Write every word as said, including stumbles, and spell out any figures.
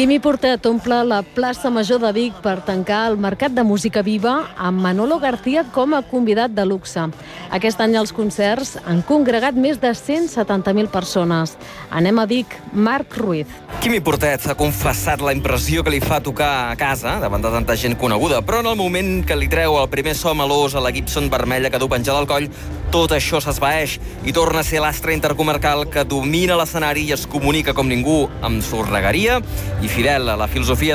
Quimi Portet omple la plaça Major de Vic per tancar el Mercat de Música Viva amb Manolo García com a convidat de luxe. Aquest any els concerts han congregat més de cent setanta mil persones. Anem a Vic. Marc Ruiz. Quimi Portet ha confessat la impressió que li fa tocar a casa davant de tanta gent coneguda, però en el moment que li treu el primer so melós a la Gibson vermella que du penjada al coll, tot això s'esvaeix i torna a ser l'astre intercomarcal que domina l'escenari i es comunica com ningú amb sornegueria i fidel a la filosofia